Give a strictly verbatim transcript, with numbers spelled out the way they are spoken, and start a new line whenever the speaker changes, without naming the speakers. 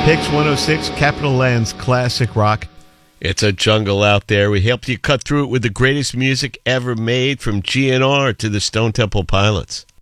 Hicks one oh six, Capital Land's classic rock.
It's a jungle out there. We helped you cut through it with the greatest music ever made, from G N R to the Stone Temple Pilots.